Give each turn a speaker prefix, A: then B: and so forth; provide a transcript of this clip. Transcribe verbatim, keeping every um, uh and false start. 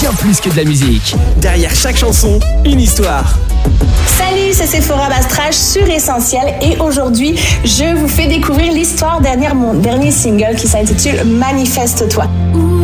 A: bien plus que de la musique.
B: Derrière chaque chanson, une histoire.
C: Salut, c'est Sephora Bastrach sur Essentiel et aujourd'hui, je vous fais découvrir l'histoire derrière mon dernier single qui s'intitule Manifeste-toi.